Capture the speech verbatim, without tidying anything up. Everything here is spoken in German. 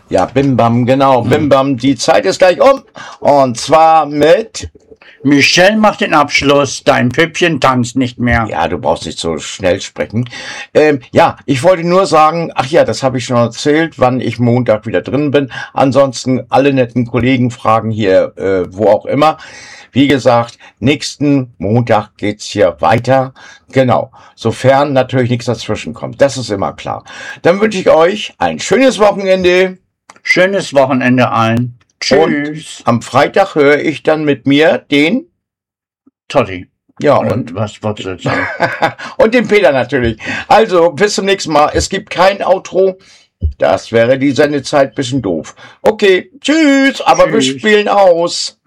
Ja, Bim Bam, genau, Bim Bam. Die Zeit ist gleich um. Und zwar mit... Michelle macht den Abschluss, dein Püppchen tanzt nicht mehr. Ja, du brauchst nicht so schnell sprechen. Ähm, ja, ich wollte nur sagen, ach ja, das habe ich schon erzählt, wann ich Montag wieder drin bin. Ansonsten alle netten Kollegen fragen hier, äh, wo auch immer. Wie gesagt, nächsten Montag geht's hier weiter. Genau, sofern natürlich nichts dazwischen kommt. Das ist immer klar. Dann wünsche ich euch ein schönes Wochenende. Schönes Wochenende allen. Tschüss. Und am Freitag höre ich dann mit mir den Totti. Ja, und, und was wolltest du jetzt sagen? und den Peter natürlich. Also, bis zum nächsten Mal. Es gibt kein Outro. Das wäre die Sendezeit bisschen doof. Okay, tschüss, aber Tschüss. wir spielen aus.